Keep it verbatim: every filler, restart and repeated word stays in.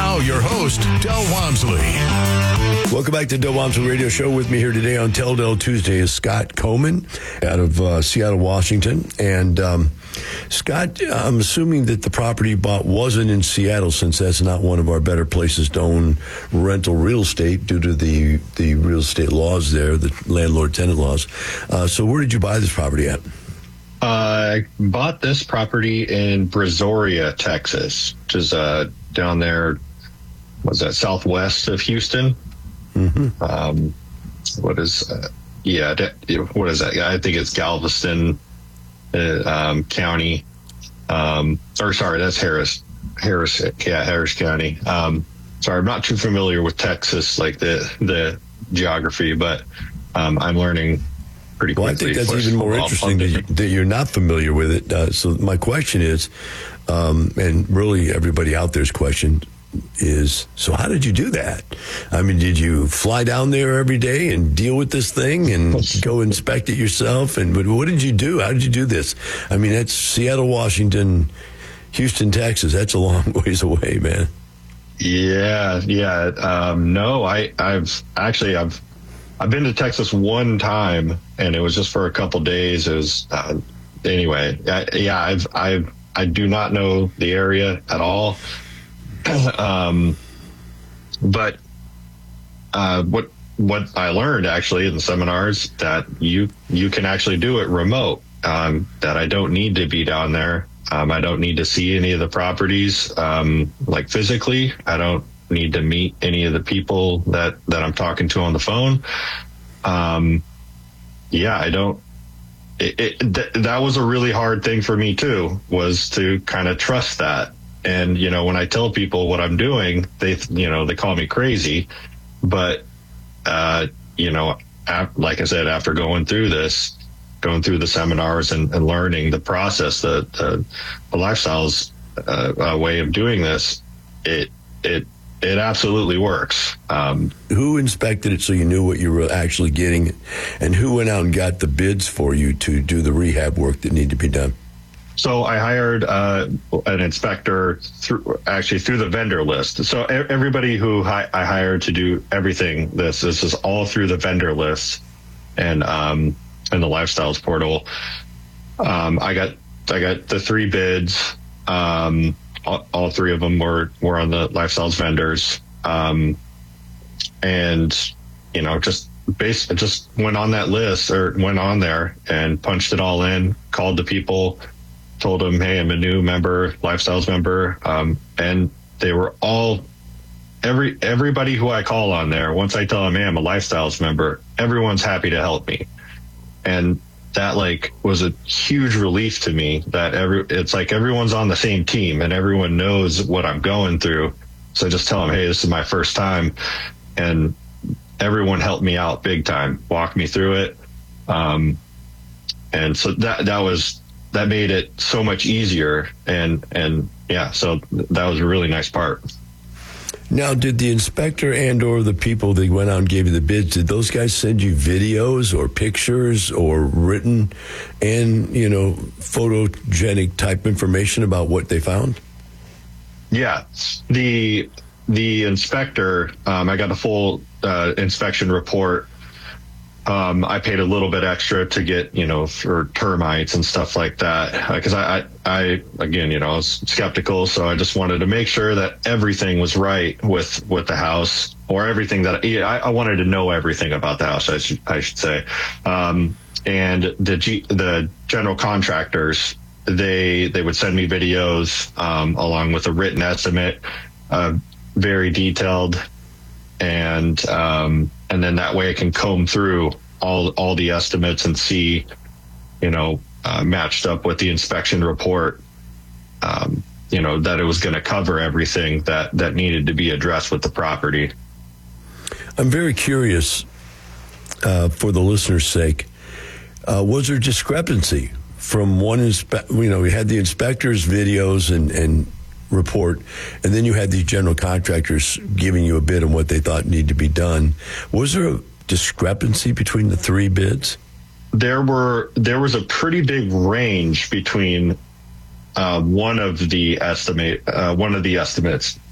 Now, your host, Del Walmsley. Welcome back to Del Walmsley Radio Show. With me here today on Tell Del Tuesday is Scott Coleman out of uh, Seattle, Washington. And um, Scott, I'm assuming that the property you bought wasn't in Seattle, since that's not one of our better places to own rental real estate due to the, the real estate laws there, the landlord-tenant laws. Uh, so where did you buy this property at? I bought this property in Brazoria, Texas, which is uh, down there, was that southwest of Houston? Mm-hmm. Um, what is, uh, yeah, what is that? I think it's Galveston uh, um, County. Um, or sorry, that's Harris, Harris, yeah, Harris County. Um, sorry, I'm not too familiar with Texas, like the, the geography, but um, I'm learning pretty quickly. Well, I think that's even more interesting that, you, that you're not familiar with it. Uh, so my question is, um, and really everybody out there's question is, so how did you do that? I mean, did you fly down there every day and deal with this thing and go inspect it yourself? And but what did you do? How did you do this? I mean, that's Seattle, Washington, Houston, Texas. That's a long ways away, man. Yeah, yeah. Um, no, I, I've actually, I've, I've been to Texas one time, and it was just for a couple days. It was, uh, anyway, I, yeah, I've, I've, I do not know the area at all. um, but, uh, what, what I learned actually in the seminars, that you, you can actually do it remote, um, that I don't need to be down there. Um, I don't need to see any of the properties, um, like physically. I don't need to meet any of the people that, that I'm talking to on the phone. Um, yeah, I don't, it, it th- that was a really hard thing for me too, was to kind of trust that. And, you know, when I tell people what I'm doing, they, you know, they call me crazy, but, uh, you know, ap- like I said, after going through this, going through the seminars and, and learning the process, the, the, the lifestyles, uh, uh, way of doing this, it, it, It absolutely works. Um, who inspected it so you knew what you were actually getting, and who went out and got the bids for you to do the rehab work that needed to be done? So I hired uh, an inspector through, actually through the vendor list. So everybody who hi- I hired to do everything, this this is all through the vendor list and um, and the Lifestyles portal. Um, I got I got the three bids. Um, All, all three of them were, were on the Lifestyles vendors. Um, and, you know, just base, just went on that list or went on there and punched it all in, called the people, told them, hey, I'm a new member, Lifestyles member. Um, and they were all, every, everybody who I call on there, once I tell them, hey, I'm a Lifestyles member, everyone's happy to help me. And that like was a huge relief to me, that every, it's like everyone's on the same team and everyone knows what I'm going through. So I just tell them, hey, this is my first time. And everyone helped me out big time, walked me through it. Um, and so that, that was, that made it so much easier. And, and yeah, so that was a really nice part. Now, did the inspector and or the people that went out and gave you the bids, did those guys send you videos or pictures or written and, you know, photogenic type information about what they found? Yeah. The the inspector, um, I got a full uh, inspection report. Um, I paid a little bit extra to get, you know, for termites and stuff like that. Because I, I, I, again, you know, I was skeptical. So I just wanted to make sure that everything was right with, with the house, or everything that yeah, I, I wanted to know everything about the house, I should, I should say. Um, and the G, the general contractors, they, they would send me videos, um, along with a written estimate, uh, very detailed. And, um, and then that way I can comb through all, all the estimates and see, you know, uh, matched up with the inspection report, um, you know, that it was going to cover everything that, that needed to be addressed with the property. I'm very curious, uh, for the listener's sake, uh, was there discrepancy from one, inspe- you know, we had the inspector's videos and, and report, and then you had these general contractors giving you a bid on what they thought needed to be done. Was there a discrepancy between the three bids? There were, there was a pretty big range between uh, one of the estimate, uh, one of the estimates.